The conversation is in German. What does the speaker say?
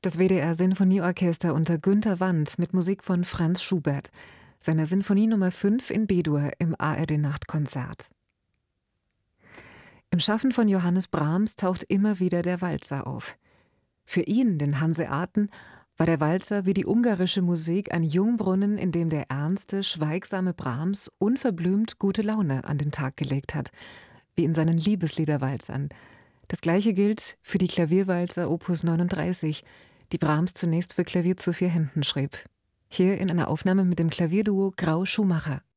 Das WDR-Sinfonieorchester unter Günter Wandt mit Musik von Franz Schubert, seiner Sinfonie Nummer 5 in B-Dur im ARD-Nachtkonzert. Im Schaffen von Johannes Brahms taucht immer wieder der Walzer auf. Für ihn, den Hanseaten, war der Walzer wie die ungarische Musik ein Jungbrunnen, in dem der ernste, schweigsame Brahms unverblümt gute Laune an den Tag gelegt hat, wie in seinen Liebesliederwalzern. Das Gleiche gilt für die Klavierwalzer Opus 39, die Brahms zunächst für Klavier zu 4 Händen schrieb. Hier in einer Aufnahme mit dem Klavierduo Grau-Schumacher.